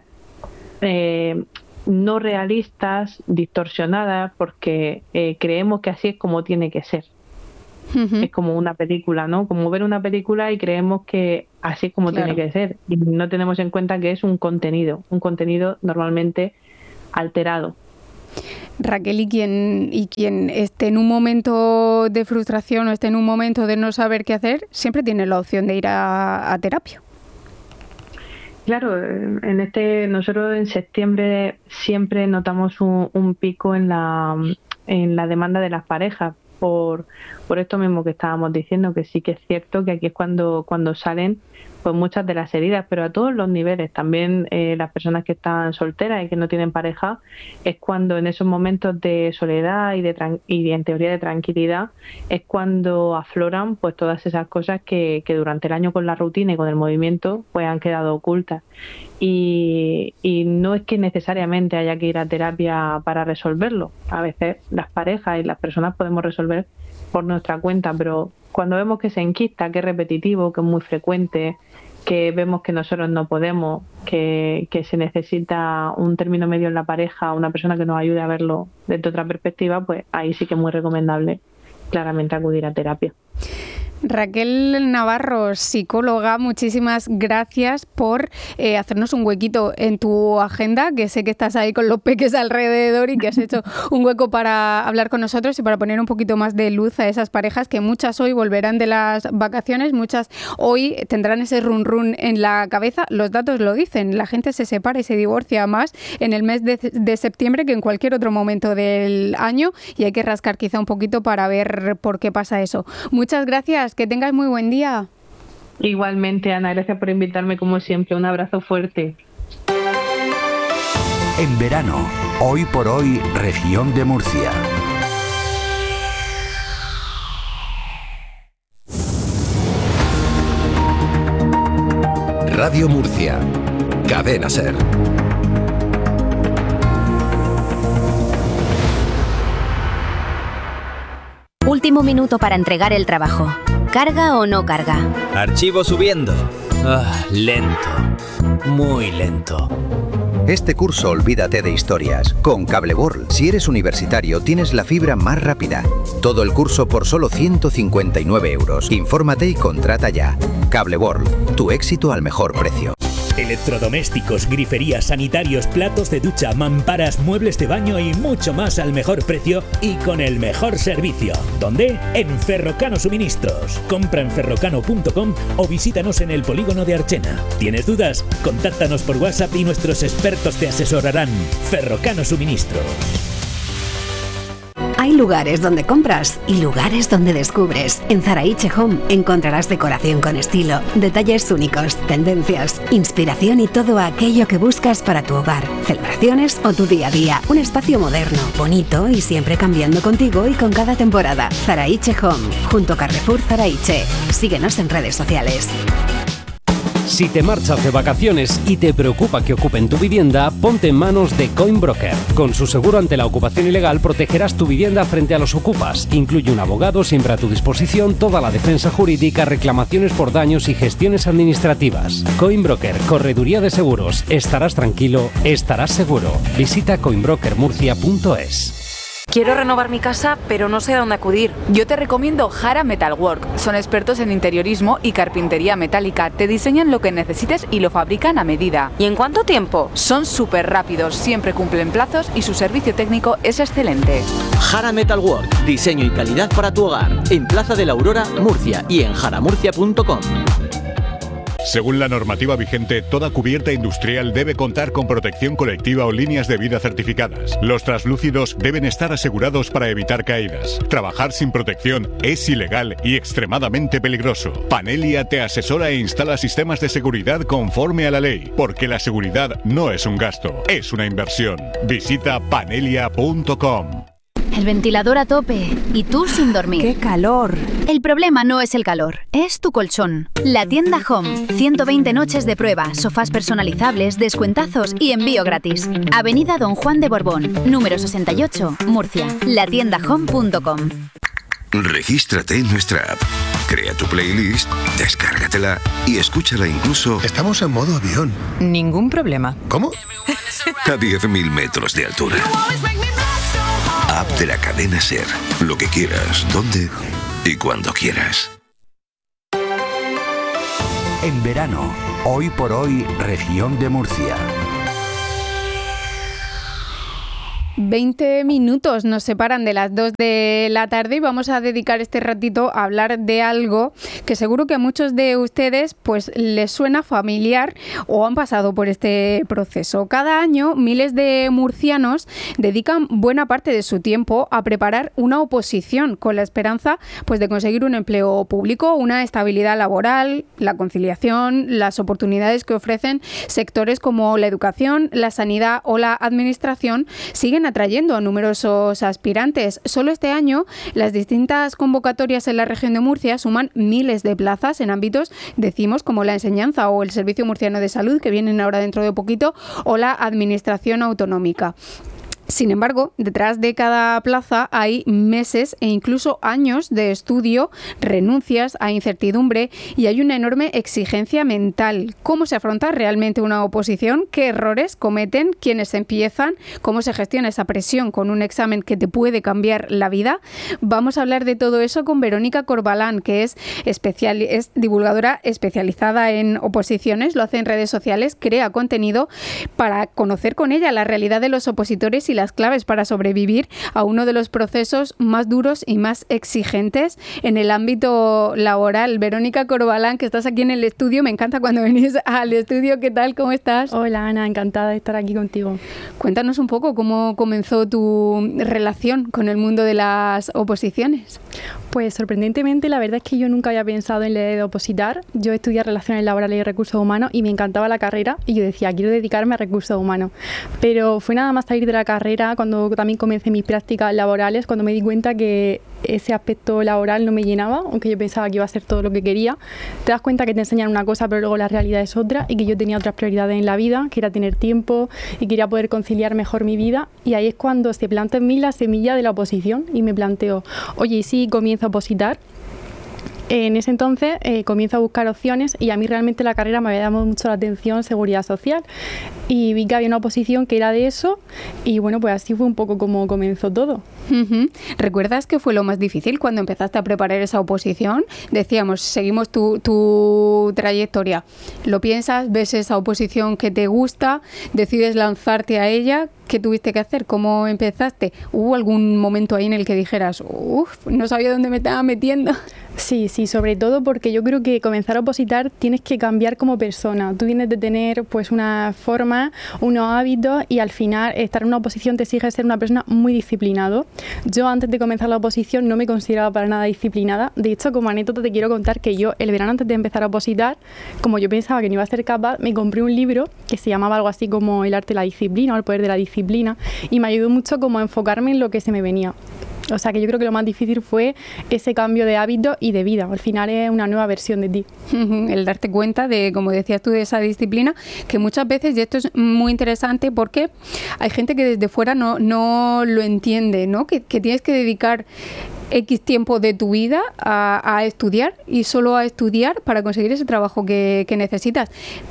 no realistas, distorsionadas, porque creemos que así es como tiene que ser. Es como una película, ¿no? Como ver una película y creemos que así es como tiene que ser. Y no tenemos en cuenta que es un contenido normalmente alterado. Raquel, y quien esté en un momento de frustración o esté en un momento de no saber qué hacer, siempre tiene la opción de ir a terapia. Claro, nosotros en septiembre siempre notamos un pico en la demanda de las parejas por esto mismo que estábamos diciendo, que sí que es cierto que aquí es cuando salen pues muchas de las heridas, pero a todos los niveles, también las personas que están solteras y que no tienen pareja, es cuando en esos momentos de soledad y en teoría de tranquilidad es cuando afloran pues todas esas cosas que durante el año con la rutina y con el movimiento pues han quedado ocultas. Y no es que necesariamente haya que ir a terapia para resolverlo. A veces las parejas y las personas podemos resolver por nuestra cuenta, pero cuando vemos que se enquista, que es repetitivo, que es muy frecuente, que vemos que nosotros no podemos, que se necesita un término medio en la pareja, una persona que nos ayude a verlo desde otra perspectiva, pues ahí sí que es muy recomendable claramente acudir a terapia. Raquel Navarro, psicóloga, muchísimas gracias por hacernos un huequito en tu agenda, que sé que estás ahí con los peques alrededor y que has hecho un hueco para hablar con nosotros y para poner un poquito más de luz a esas parejas que muchas hoy volverán de las vacaciones, muchas hoy tendrán ese run en la cabeza. Los datos lo dicen, la gente se separa y se divorcia más en el mes de septiembre que en cualquier otro momento del año y hay que rascar quizá un poquito para ver por qué pasa eso. Muchas gracias. Que tengáis muy buen día. Igualmente, Ana, gracias por invitarme como siempre. Un abrazo fuerte. En verano, hoy por hoy, región de Murcia. Radio Murcia. Cadena SER. Último minuto para entregar el trabajo. ¿Carga o no carga? Archivo subiendo. Lento. Muy lento. Este curso olvídate de historias. Con Cable World, si eres universitario, tienes la fibra más rápida. Todo el curso por solo 159 euros. Infórmate y contrata ya. Cable World, tu éxito al mejor precio. Electrodomésticos, griferías, sanitarios, platos de ducha, mamparas, muebles de baño y mucho más al mejor precio y con el mejor servicio. ¿Dónde? En Ferrocano Suministros. Compra en ferrocano.com o visítanos en el polígono de Archena. ¿Tienes dudas? Contáctanos por WhatsApp y nuestros expertos te asesorarán. Ferrocano Suministros. Hay lugares donde compras y lugares donde descubres. En Zaraiche Home encontrarás decoración con estilo, detalles únicos, tendencias, inspiración y todo aquello que buscas para tu hogar, celebraciones o tu día a día. Un espacio moderno, bonito y siempre cambiando contigo y con cada temporada. Zaraiche Home, junto a Carrefour Zaraiche. Síguenos en redes sociales. Si te marchas de vacaciones y te preocupa que ocupen tu vivienda, ponte en manos de Coinbroker. Con su seguro ante la ocupación ilegal protegerás tu vivienda frente a los ocupas. Incluye un abogado siempre a tu disposición, toda la defensa jurídica, reclamaciones por daños y gestiones administrativas. Coinbroker, correduría de seguros. Estarás tranquilo, estarás seguro. Visita coinbrokermurcia.es. Quiero renovar mi casa, pero no sé a dónde acudir. Yo te recomiendo Jara Metalwork. Son expertos en interiorismo y carpintería metálica. Te diseñan lo que necesites y lo fabrican a medida. ¿Y en cuánto tiempo? Son súper rápidos, siempre cumplen plazos y su servicio técnico es excelente. Jara Metalwork. Diseño y calidad para tu hogar. En Plaza de la Aurora, Murcia y en jaramurcia.com. Según la normativa vigente, toda cubierta industrial debe contar con protección colectiva o líneas de vida certificadas. Los translúcidos deben estar asegurados para evitar caídas. Trabajar sin protección es ilegal y extremadamente peligroso. Panelia te asesora e instala sistemas de seguridad conforme a la ley, porque la seguridad no es un gasto, es una inversión. Visita panelia.com. El ventilador a tope y tú sin dormir. ¡Qué calor! El problema no es el calor, es tu colchón. La tienda Home. 120 noches de prueba, sofás personalizables, descuentazos y envío gratis. Avenida Don Juan de Borbón, número 68, Murcia. latiendahome.com. Regístrate en nuestra app. Crea tu playlist, descárgatela y escúchala incluso... Estamos en modo avión. Ningún problema. ¿Cómo? A 10.000 metros de altura. App de la cadena SER. Lo que quieras, ¿dónde? y cuando quieras. En verano, hoy por hoy, región de Murcia. 20 minutos nos separan de las 2 de la tarde y vamos a dedicar este ratito a hablar de algo que seguro que a muchos de ustedes pues les suena familiar o han pasado por este proceso. Cada año miles de murcianos dedican buena parte de su tiempo a preparar una oposición con la esperanza pues de conseguir un empleo público, una estabilidad laboral, la conciliación, las oportunidades que ofrecen sectores como la educación, la sanidad o la administración siguen atrayendo a numerosos aspirantes. Solo este año, las distintas convocatorias en la región de Murcia suman miles de plazas en ámbitos, decimos, como la enseñanza o el Servicio Murciano de Salud, que vienen ahora dentro de poquito, o la administración autonómica. Sin embargo, detrás de cada plaza hay meses e incluso años de estudio, renuncias a incertidumbre y hay una enorme exigencia mental. ¿Cómo se afronta realmente una oposición? ¿Qué errores cometen quienes empiezan? ¿Cómo se gestiona esa presión con un examen que te puede cambiar la vida? Vamos a hablar de todo eso con Verónica Corbalán, que es divulgadora especializada en oposiciones, lo hace en redes sociales, crea contenido para conocer con ella la realidad de los opositores y las claves para sobrevivir a uno de los procesos más duros y más exigentes en el ámbito laboral. Verónica Corbalán, que estás aquí en el estudio, me encanta cuando venís al estudio. ¿Qué tal? ¿Cómo estás? Hola Ana, encantada de estar aquí contigo. Cuéntanos un poco cómo comenzó tu relación con el mundo de las oposiciones. Pues sorprendentemente la verdad es que yo nunca había pensado en la idea de opositar. Yo estudié Relaciones Laborales y Recursos Humanos y me encantaba la carrera y yo decía, quiero dedicarme a recursos humanos. Pero fue nada más salir de la carrera, cuando también comencé mis prácticas laborales, cuando me di cuenta que ese aspecto laboral no me llenaba, aunque yo pensaba que iba a ser todo lo que quería. Te das cuenta que te enseñan una cosa pero luego la realidad es otra y que yo tenía otras prioridades en la vida, que era tener tiempo y quería poder conciliar mejor mi vida, y ahí es cuando se planta en mí la semilla de la oposición y me planteo, oye, ¿y si comienzo a opositar? En ese entonces comienzo a buscar opciones y a mí realmente la carrera me había llamado mucho la atención seguridad social y vi que había una oposición que era de eso y bueno, pues así fue un poco como comenzó todo. ¿Recuerdas qué fue lo más difícil cuando empezaste a preparar esa oposición? Decíamos, seguimos tu trayectoria. ¿Lo piensas? ¿Ves esa oposición que te gusta? ¿Decides lanzarte a ella? ¿Qué tuviste que hacer? ¿Cómo empezaste? ¿Hubo algún momento ahí en el que dijeras, no sabía dónde me estaba metiendo? Sí, sobre todo porque yo creo que comenzar a opositar tienes que cambiar como persona. Tú tienes de tener pues una forma, unos hábitos y al final estar en una oposición te exige ser una persona muy disciplinado. Yo antes de comenzar la oposición no me consideraba para nada disciplinada. De hecho, como anécdota te quiero contar que yo el verano antes de empezar a opositar, como yo pensaba que no iba a ser capaz, me compré un libro que se llamaba algo así como El arte de la disciplina o El poder de la disciplina y me ayudó mucho como a enfocarme en lo que se me venía. O sea que yo creo que lo más difícil fue ese cambio de hábitos y de vida. Al final es una nueva versión de ti. El darte cuenta de, como decías tú, de esa disciplina, que muchas veces, y esto es muy interesante porque hay gente que desde fuera no lo entiende, ¿no? Que tienes que dedicar X tiempo de tu vida a estudiar y solo a estudiar para conseguir ese trabajo que necesitas.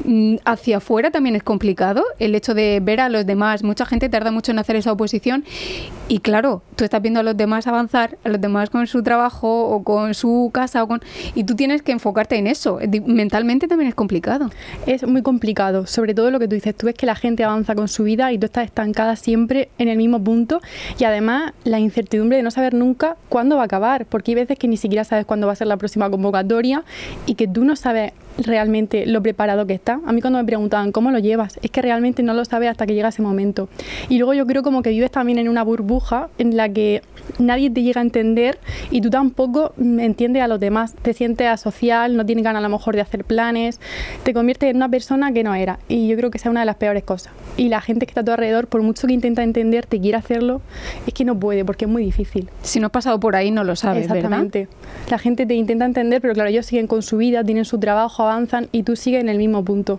Hacia afuera también es complicado el hecho de ver a los demás. Mucha gente tarda mucho en hacer esa oposición y claro, tú estás viendo a los demás avanzar, a los demás con su trabajo o con su casa y tú tienes que enfocarte en eso. Mentalmente también es complicado. Es muy complicado, sobre todo lo que tú dices. Tú ves que la gente avanza con su vida y tú estás estancada siempre en el mismo punto y además la incertidumbre de no saber nunca cuándo va a acabar, porque hay veces que ni siquiera sabes cuándo va a ser la próxima convocatoria y que tú no sabes realmente lo preparado que está. A mí cuando me preguntaban ¿cómo lo llevas? Es que realmente no lo sabes hasta que llega ese momento. Y luego yo creo como que vives también en una burbuja en la que nadie te llega a entender y tú tampoco entiendes a los demás. Te sientes asocial, no tienes ganas a lo mejor de hacer planes, te conviertes en una persona que no era. Y yo creo que esa es una de las peores cosas. Y la gente que está a tu alrededor, por mucho que intenta entenderte, quiere hacerlo, es que no puede porque es muy difícil. Si no has pasado por ahí no lo sabes, exactamente, ¿verdad? La gente te intenta entender, pero claro, ellos siguen con su vida, tienen su trabajo, avanzan y tú sigues en el mismo punto.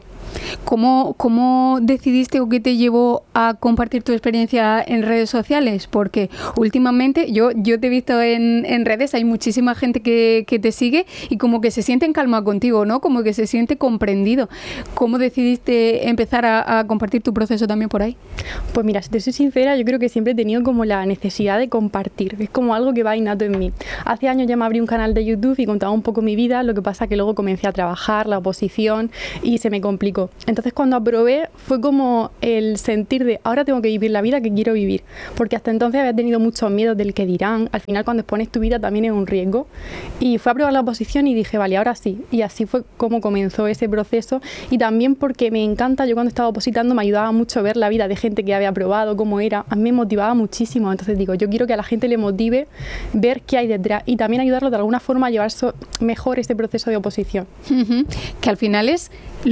¿Cómo decidiste o qué te llevó a compartir tu experiencia en redes sociales? Porque últimamente yo te he visto en redes, hay muchísima gente que te sigue y como que se siente en calma contigo, ¿no? Como que se siente comprendido. ¿Cómo decidiste empezar a compartir tu proceso también por ahí? Pues mira, si te soy sincera, yo creo que siempre he tenido como la necesidad de compartir. Es como algo que va innato innato en mí. Hace años ya me abrí un canal de YouTube y contaba un poco mi vida, lo que pasa que luego comencé a trabajar, la oposición, y se me complicó. Entonces cuando aprobé fue como el sentir de ahora tengo que vivir la vida que quiero vivir, porque hasta entonces había tenido muchos miedos del que dirán. Al final cuando expones tu vida también es un riesgo, y fue a aprobar la oposición y dije vale, ahora sí, y así fue como comenzó ese proceso. Y también porque me encanta, yo cuando estaba opositando me ayudaba mucho ver la vida de gente que había aprobado, cómo era, a mí me motivaba muchísimo. Entonces digo, yo quiero que a la gente le motive ver qué hay detrás y también ayudarlo de alguna forma a llevar mejor este proceso de oposición. Que al final es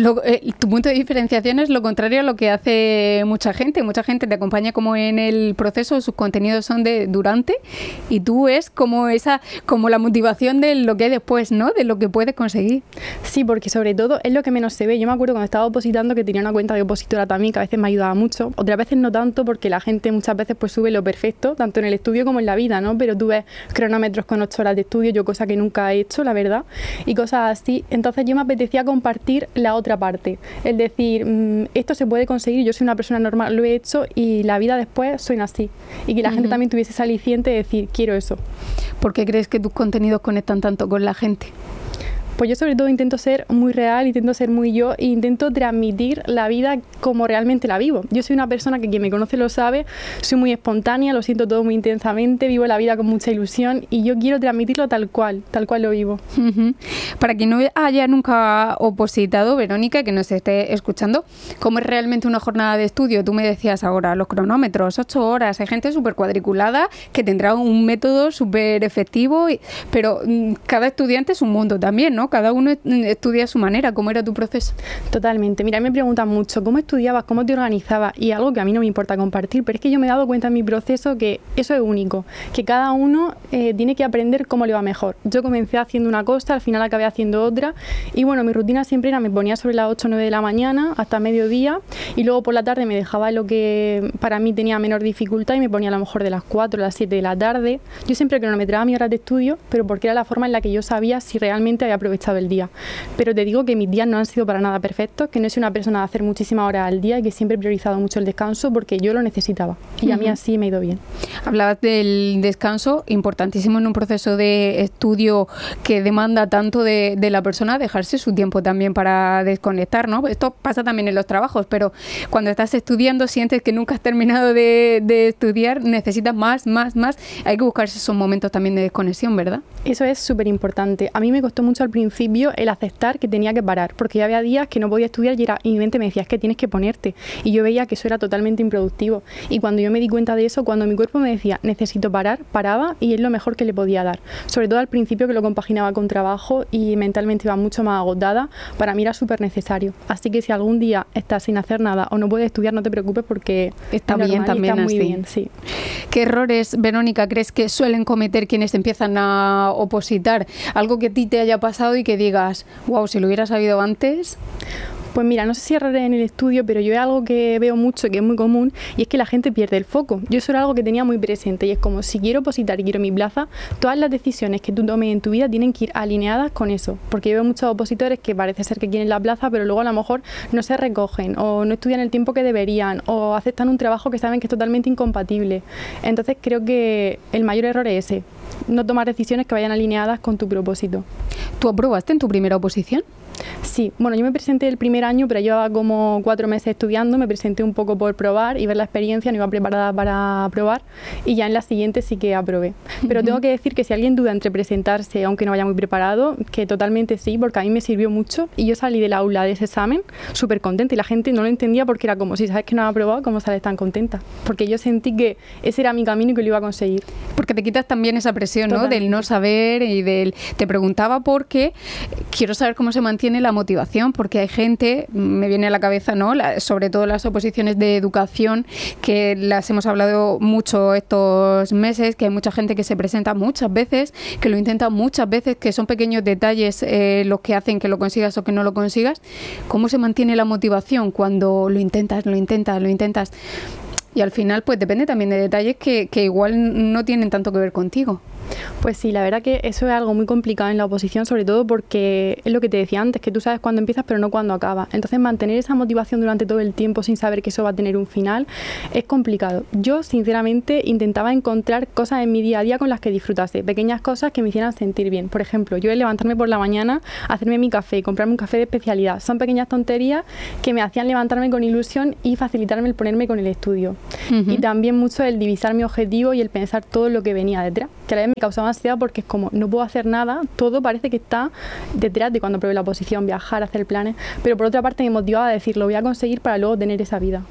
tu punto de diferenciación es lo contrario a lo que hace mucha gente. Mucha gente te acompaña como en el proceso, sus contenidos son de durante, y tú es como la motivación de lo que hay después, ¿no? De lo que puedes conseguir. Sí, porque sobre todo es lo que menos se ve. Yo me acuerdo cuando estaba opositando que tenía una cuenta de opositora también, que a veces me ayudaba mucho, otras veces no tanto, porque la gente muchas veces pues sube lo perfecto, tanto en el estudio como en la vida, ¿no? Pero tú ves cronómetros con 8 horas de estudio, yo cosa que nunca he hecho, la verdad, y cosas así. Entonces yo me apetecía compartir la otra parte, es decir, esto se puede conseguir, yo soy una persona normal, lo he hecho y la vida después suena así, y que la gente también tuviese ese aliciente de decir, quiero eso. ¿Por qué crees que tus contenidos conectan tanto con la gente? Pues yo sobre todo intento ser muy real, intento ser muy yo e intento transmitir la vida como realmente la vivo. Yo soy una persona que quien me conoce lo sabe, soy muy espontánea, lo siento todo muy intensamente, vivo la vida con mucha ilusión y yo quiero transmitirlo tal cual lo vivo. Para quien no haya nunca opositado, Verónica, que nos esté escuchando, ¿cómo es realmente una jornada de estudio? Tú me decías ahora, los cronómetros, 8 horas, hay gente súper cuadriculada que tendrá un método súper efectivo, pero cada estudiante es un mundo también, ¿no? Cada uno estudia a su manera. ¿Cómo era tu proceso? Totalmente. Mira, me preguntan mucho cómo estudiabas, cómo te organizabas, y algo que a mí no me importa compartir, pero es que yo me he dado cuenta en mi proceso que eso es único, que cada uno tiene que aprender cómo le va mejor. Yo comencé haciendo una cosa, al final acabé haciendo otra, y bueno, mi rutina siempre era, me ponía sobre las 8 o 9 de la mañana hasta mediodía, y luego por la tarde me dejaba lo que para mí tenía menor dificultad y me ponía a lo mejor de las 4 a las 7 de la tarde. Yo siempre cronometraba mis horas de estudio, pero porque era la forma en la que yo sabía si realmente había aprovechado el día. Pero te digo que mis días no han sido para nada perfectos, que no soy una persona de hacer muchísimas horas al día y que siempre he priorizado mucho el descanso porque yo lo necesitaba y a mí así me ha ido bien. Hablabas del descanso, importantísimo en un proceso de estudio que demanda tanto de la persona, dejarse su tiempo también para desconectar, ¿no? Esto pasa también en los trabajos, pero cuando estás estudiando sientes que nunca has terminado de estudiar, necesitas más, hay que buscarse esos momentos también de desconexión, ¿verdad? Eso es súper importante. A mí me costó mucho al principio el aceptar que tenía que parar, porque ya había días que no podía estudiar y mi mente me decía, es que tienes que ponerte, y yo veía que eso era totalmente improductivo, y cuando yo me di cuenta de eso, cuando mi cuerpo me decía, necesito parar, paraba, y es lo mejor que le podía dar, sobre todo al principio que lo compaginaba con trabajo y mentalmente iba mucho más agotada, para mí era súper necesario. Así que si algún día estás sin hacer nada o no puedes estudiar, no te preocupes porque está bien, también está muy así. bien, sí. ¿Qué errores, Verónica, crees que suelen cometer quienes empiezan a opositar? Algo que a ti te haya pasado y que digas, wow, si lo hubiera sabido antes. Pues mira, no sé si errores en el estudio, pero yo es algo que veo mucho, que es muy común, y es que la gente pierde el foco. Yo eso era algo que tenía muy presente, y es como, si quiero opositar y quiero mi plaza, todas las decisiones que tú tomes en tu vida tienen que ir alineadas con eso, porque yo veo muchos opositores que parece ser que quieren la plaza, pero luego a lo mejor no se recogen, o no estudian el tiempo que deberían, o aceptan un trabajo que saben que es totalmente incompatible. Entonces creo que el mayor error es ese, no tomar decisiones que vayan alineadas con tu propósito. ¿Tú aprobaste en tu primera oposición? Sí, bueno, yo me presenté el primer año, pero llevaba como 4 meses estudiando, me presenté un poco por probar y ver la experiencia, no iba preparada para aprobar, y ya en la siguiente sí que aprobé. Pero tengo que decir que si alguien duda entre presentarse, aunque no vaya muy preparado, que totalmente sí, porque a mí me sirvió mucho, y yo salí del aula de ese examen súper contenta, y la gente no lo entendía porque era como, si sabes que no has aprobado, ¿cómo sales tan contenta? Porque yo sentí que ese era mi camino y que lo iba a conseguir. Porque te quitas también esa presión, ¿no? Del no saber y del... Te preguntaba porque quiero saber cómo se mantiene la motivación, porque hay gente, me viene a la cabeza, ¿no? Sobre todo las oposiciones de educación, que las hemos hablado mucho estos meses, que hay mucha gente que se presenta muchas veces, que lo intenta muchas veces, que son pequeños detalles los que hacen que lo consigas o que no lo consigas. ¿Cómo se mantiene la motivación cuando lo intentas? Y al final, pues depende también de detalles que igual no tienen tanto que ver contigo. Pues sí, la verdad que eso es algo muy complicado en la oposición, sobre todo porque es lo que te decía antes, que tú sabes cuándo empiezas pero no cuándo acabas. Entonces mantener esa motivación durante todo el tiempo sin saber que eso va a tener un final es complicado. Yo sinceramente intentaba encontrar cosas en mi día a día con las que disfrutase, pequeñas cosas que me hicieran sentir bien. Por ejemplo, yo levantarme por la mañana, hacerme mi café, comprarme un café de especialidad. Son pequeñas tonterías que me hacían levantarme con ilusión y facilitarme el ponerme con el estudio. Y también mucho el divisar mi objetivo y el pensar todo lo que venía detrás, que a la vez me causaba ansiedad porque es como, no puedo hacer nada, todo parece que está detrás de cuando probé la oposición, viajar, hacer planes, pero por otra parte me motivaba a decir, lo voy a conseguir para luego tener esa vida.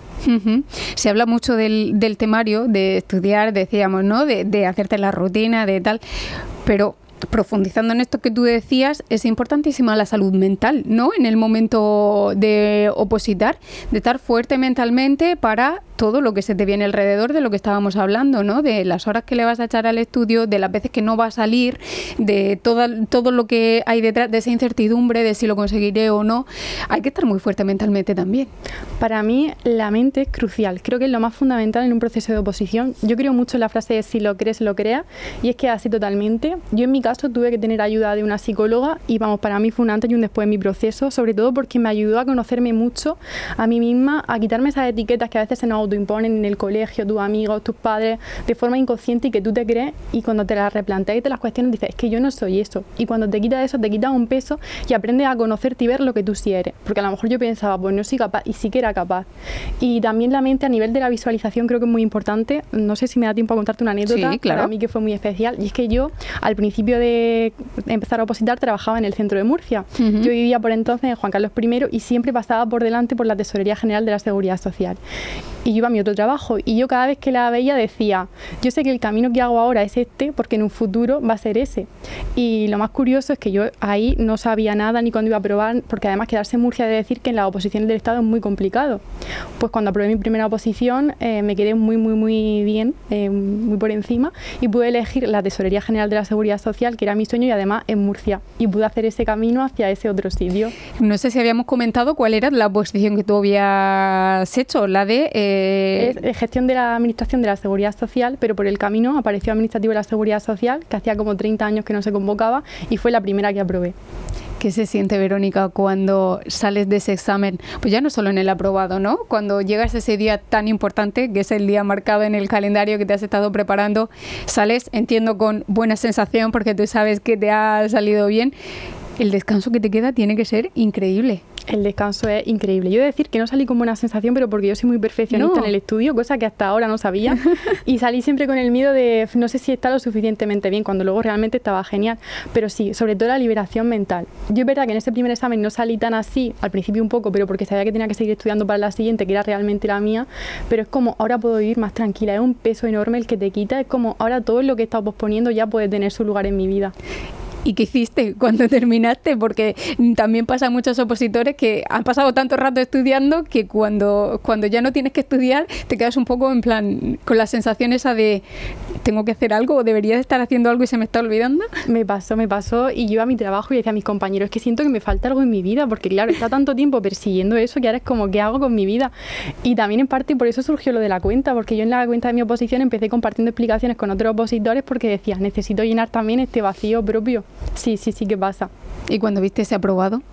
Se habla mucho del temario, de estudiar, decíamos, ¿no? De hacerte la rutina, de tal, pero profundizando en esto que tú decías, es importantísima la salud mental, ¿no? En el momento de opositar, de estar fuerte mentalmente para todo lo que se te viene alrededor de lo que estábamos hablando, ¿no? De las horas que le vas a echar al estudio, de las veces que no va a salir, de todo lo que hay detrás de esa incertidumbre de si lo conseguiré o no. Hay que estar muy fuerte mentalmente también. Para mí la mente es crucial, creo que es lo más fundamental en un proceso de oposición. Yo creo mucho en la frase de si lo crees, lo creas, y es que así totalmente. Yo en mi caso tuve que tener ayuda de una psicóloga y vamos, para mí fue un antes y un después en mi proceso, sobre todo porque me ayudó a conocerme mucho a mí misma, a quitarme esas etiquetas que a veces se nos autoimponen en el colegio, tus amigos, tus padres, de forma inconsciente y que tú te crees, y cuando te las replanteas y te las cuestionas dices, es que yo no soy eso, y cuando te quitas eso te quitas un peso y aprendes a conocerte y ver lo que tú sí eres, porque a lo mejor yo pensaba, pues no soy capaz, y sí que era capaz. Y también la mente a nivel de la visualización creo que es muy importante. No sé si me da tiempo a contarte una anécdota, sí, claro, para mí que fue muy especial, y es que yo al principio de empezar a opositar trabajaba en el centro de Murcia. Yo vivía por entonces en Juan Carlos I y siempre pasaba por delante por la Tesorería General de la Seguridad Social. Y yo iba a mi otro trabajo y yo cada vez que la veía decía, yo sé que el camino que hago ahora es este porque en un futuro va a ser ese. Y lo más curioso es que yo ahí no sabía nada ni cuándo iba a aprobar, porque además quedarse en Murcia de decir que en las oposiciones del Estado es muy complicado. Pues cuando aprobé mi primera oposición me quedé muy bien, muy por encima, y pude elegir la Tesorería General de la Seguridad Social, que era mi sueño, y además en Murcia, y pude hacer ese camino hacia ese otro sitio. No sé si habíamos comentado cuál era la oposición que tú habías hecho, la de... Es gestión de la Administración de la Seguridad Social, pero por el camino apareció Administrativo de la Seguridad Social, que hacía como 30 años que no se convocaba, y fue la primera que aprobé. ¿Qué se siente, Verónica, cuando sales de ese examen? Pues ya no solo en el aprobado, ¿no? Cuando llegas a ese día tan importante, que es el día marcado en el calendario que te has estado preparando, sales, entiendo, con buena sensación porque tú sabes que te ha salido bien. El descanso que te queda tiene que ser increíble. El descanso es increíble. Yo he de decir que no salí con buena sensación, pero porque yo soy muy perfeccionista en el estudio, cosa que hasta ahora no sabía, y salí siempre con el miedo de no sé si está lo suficientemente bien, cuando luego realmente estaba genial. Pero sí, sobre todo la liberación mental. Yo es verdad que en ese primer examen no salí tan así, al principio un poco, pero porque sabía que tenía que seguir estudiando para la siguiente, que era realmente la mía, pero es como ahora puedo vivir más tranquila. Es un peso enorme el que te quita, es como ahora todo lo que he estado posponiendo ya puede tener su lugar en mi vida. ¿Y qué hiciste cuando terminaste? Porque también pasa a muchos opositores que han pasado tanto rato estudiando que cuando ya no tienes que estudiar te quedas un poco en plan con la sensación esa de ¿tengo que hacer algo o debería de estar haciendo algo y se me está olvidando? Me pasó y yo iba a mi trabajo y decía a mis compañeros, es que siento que me falta algo en mi vida, porque claro, está tanto tiempo persiguiendo eso que ahora es como, ¿qué hago con mi vida? Y también en parte por eso surgió lo de la cuenta, porque yo en la cuenta de mi oposición empecé compartiendo explicaciones con otros opositores porque decía, necesito llenar también este vacío propio. Sí, ¿qué pasa? ¿Y cuando viste ese aprobado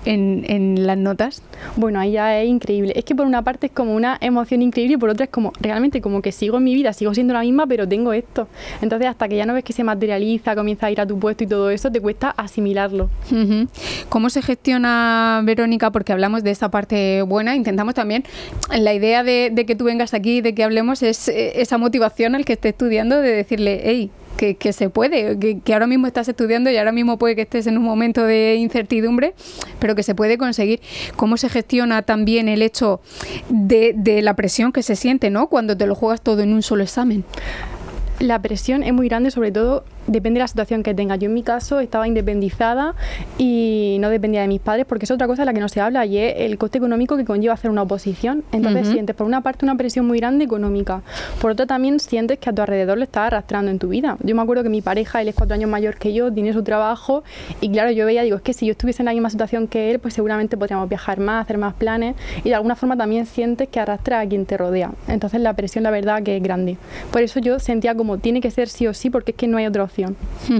en las notas? Bueno, ahí ya es increíble. Es que por una parte es como una emoción increíble y por otra es como realmente como que sigo en mi vida, sigo siendo la misma, pero tengo esto. Entonces hasta que ya no ves que se materializa, comienza a ir a tu puesto y todo eso, te cuesta asimilarlo. ¿Cómo se gestiona, Verónica? Porque hablamos de esa parte buena, intentamos también, la idea de que tú vengas aquí, de que hablemos, es esa motivación al que esté estudiando, de decirle, hey, que se puede, que ahora mismo estás estudiando y ahora mismo puede que estés en un momento de incertidumbre, pero que se puede conseguir. ¿Cómo se gestiona también el hecho de la presión que se siente, ¿no?, cuando te lo juegas todo en un solo examen? La presión es muy grande, sobre todo depende de la situación que tenga. Yo en mi caso estaba independizada y no dependía de mis padres, porque es otra cosa de la que no se habla y es el coste económico que conlleva hacer una oposición. Entonces sientes por una parte una presión muy grande económica, por otra también sientes que a tu alrededor lo estás arrastrando en tu vida. Yo me acuerdo que mi pareja, él es 4 años mayor que yo, tiene su trabajo y claro, yo veía, digo, es que si yo estuviese en la misma situación que él, pues seguramente podríamos viajar más, hacer más planes, y de alguna forma también sientes que arrastras a quien te rodea. Entonces la presión, la verdad, que es grande. Por eso yo sentía como tiene que ser sí o sí, porque es que no hay otra opción. oposición.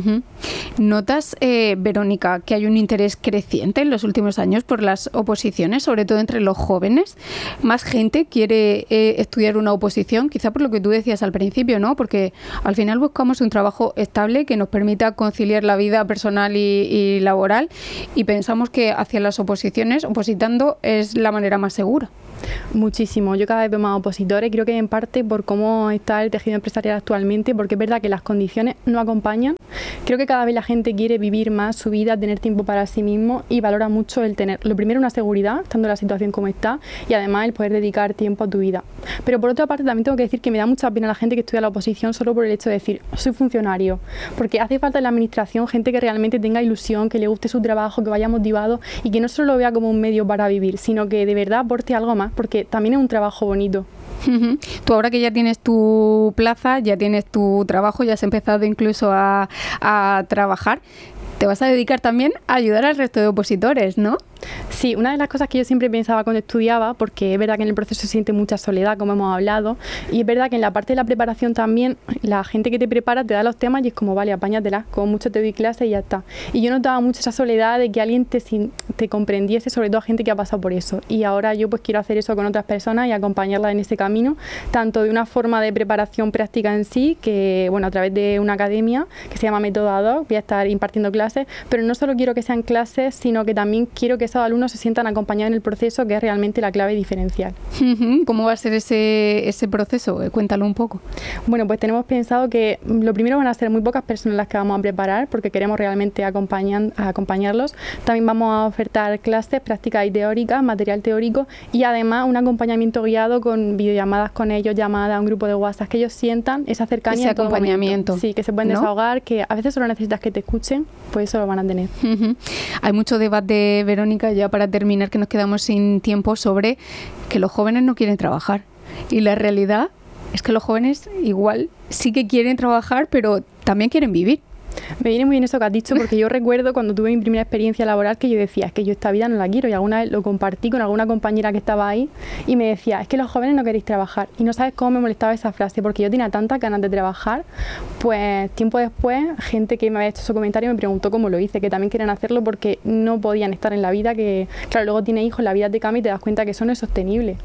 ¿Notas, Verónica, que hay un interés creciente en los últimos años por las oposiciones, sobre todo entre los jóvenes? ¿Más gente quiere estudiar una oposición? Quizá por lo que tú decías al principio, ¿no? Porque al final buscamos un trabajo estable que nos permita conciliar la vida personal y laboral, y pensamos que hacia las oposiciones, opositando es la manera más segura. Muchísimo. Yo cada vez veo más opositores, creo que en parte por cómo está el tejido empresarial actualmente, porque es verdad que las condiciones no acompañan. Creo que cada vez la gente quiere vivir más su vida, tener tiempo para sí mismo, y valora mucho el tener, lo primero, una seguridad, estando en la situación como está, y además el poder dedicar tiempo a tu vida. Pero por otra parte también tengo que decir que me da mucha pena la gente que estudia la oposición solo por el hecho de decir, soy funcionario, porque hace falta en la administración gente que realmente tenga ilusión, que le guste su trabajo, que vaya motivado y que no solo lo vea como un medio para vivir, sino que de verdad aporte algo más, porque también es un trabajo bonito. Tú ahora que ya tienes tu plaza, ya tienes tu trabajo, ya has empezado incluso a trabajar, te vas a dedicar también a ayudar al resto de opositores, ¿no? Sí, una de las cosas que yo siempre pensaba cuando estudiaba, porque es verdad que en el proceso se siente mucha soledad, como hemos hablado, y es verdad que en la parte de la preparación también, la gente que te prepara te da los temas y es como, vale, apáñatelas, como mucho te doy clase y ya está. Y yo notaba mucho esa soledad de que alguien te comprendiese, sobre todo a gente que ha pasado por eso. Y ahora yo pues quiero hacer eso con otras personas y acompañarlas en ese camino, tanto de una forma de preparación práctica en sí, que bueno, a través de una academia que se llama Método Ad Hoc, voy a estar impartiendo clases, pero no solo quiero que sean clases, sino que también quiero que esos alumnos se sientan acompañados en el proceso, que es realmente la clave diferencial. ¿Cómo va a ser ese proceso? Cuéntalo un poco. Bueno, pues tenemos pensado que lo primero van a ser muy pocas personas las que vamos a preparar, porque queremos realmente acompañarlos. También vamos a ofertar clases prácticas y teóricas, material teórico, y además un acompañamiento guiado con videollamadas con ellos, llamadas, un grupo de WhatsApp, que ellos sientan esa cercanía. Ese acompañamiento. Sí, que se pueden desahogar, que a veces solo necesitas que te escuchen, pues eso lo van a tener. Hay mucho debate, Verónica, ya para terminar, que nos quedamos sin tiempo, sobre que los jóvenes no quieren trabajar. Y la realidad es que los jóvenes igual sí que quieren trabajar, pero también quieren vivir. Me viene muy bien eso que has dicho, porque yo recuerdo cuando tuve mi primera experiencia laboral que yo decía, es que yo esta vida no la quiero, y alguna vez lo compartí con alguna compañera que estaba ahí y me decía, es que los jóvenes no queréis trabajar, y no sabes cómo me molestaba esa frase, porque yo tenía tantas ganas de trabajar. Pues tiempo después, gente que me había hecho su comentario me preguntó cómo lo hice, que también querían hacerlo porque no podían estar en la vida, que claro, luego tienes hijos, la vida te cambia y te das cuenta que eso no es sostenible.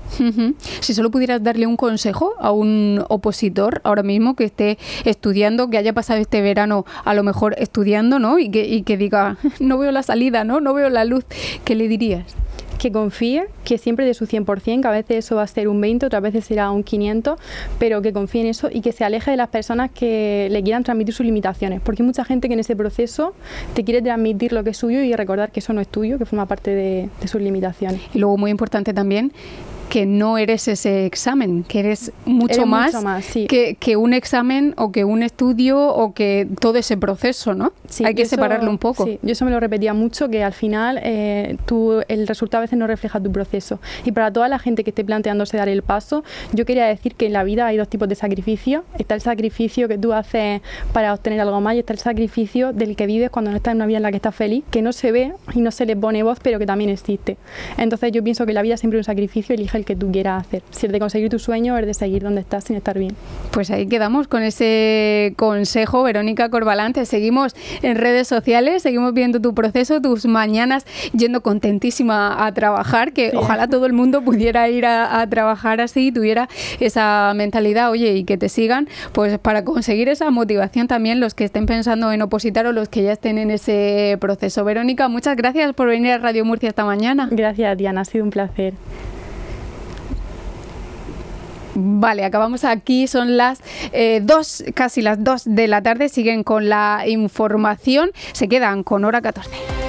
Si solo pudieras darle un consejo a un opositor ahora mismo que esté estudiando, que haya pasado este verano a lo mejor estudiando, ¿no? Y que diga, no veo la salida, no veo la luz, ¿qué le dirías? Que confíe, que siempre dé su 100%, que a veces eso va a ser un 20, otras veces será un 500, pero que confíe en eso y que se aleje de las personas que le quieran transmitir sus limitaciones, porque hay mucha gente que en ese proceso te quiere transmitir lo que es suyo y recordar que eso no es tuyo, que forma parte de sus limitaciones. Y luego, muy importante también, que no eres ese examen, que eres mucho más sí. que un examen o que un estudio o que todo ese proceso, ¿no? Sí, hay que separarlo un poco. Sí, yo eso me lo repetía mucho, que al final el resultado a veces no refleja tu proceso. Y para toda la gente que esté planteándose dar el paso, yo quería decir que en la vida hay dos tipos de sacrificio. Está el sacrificio que tú haces para obtener algo más, y está el sacrificio del que vives cuando no estás en una vida en la que estás feliz, que no se ve y no se le pone voz, pero que también existe. Entonces yo pienso que la vida siempre es un sacrificio, elige el que tú quieras hacer. Si es de conseguir tu sueño o es de seguir donde estás sin estar bien. Pues ahí quedamos con ese consejo, Verónica Corbalán. Te seguimos en redes sociales, seguimos viendo tu proceso, tus mañanas yendo contentísima a trabajar, que sí. Ojalá todo el mundo pudiera ir a trabajar así, tuviera esa mentalidad, oye, y que te sigan, pues para conseguir esa motivación también los que estén pensando en opositar o los que ya estén en ese proceso. Verónica, muchas gracias por venir a Radio Murcia esta mañana. Gracias, Diana, ha sido un placer. Vale, acabamos aquí, son las 2, casi las 2 de la tarde, siguen con la información, se quedan con Hora 14.